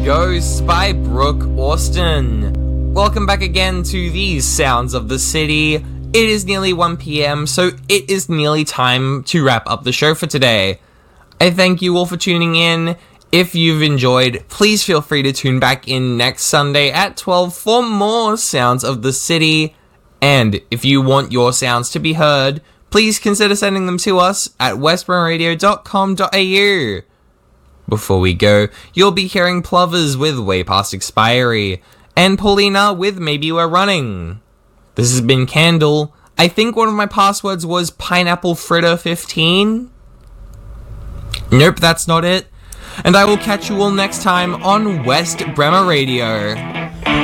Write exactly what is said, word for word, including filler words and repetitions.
Ghost by Brooke Austin. Welcome back again to these Sounds of the City. It is nearly one p.m, so it is nearly time to wrap up the show for today. I thank you all for tuning in. If you've enjoyed, please feel free to tune back in next Sunday at twelve for more Sounds of the City. And if you want your sounds to be heard, please consider sending them to us at westbourne radio dot com dot a u. Before we go, you'll be hearing Plovers with Way Past Expiry, and Paulina with Maybe We're Running. This has been Candle. I think one of my passwords was Pineapple Fritter fifteen. Nope, that's not it. And I will catch you all next time on West Bremer Radio.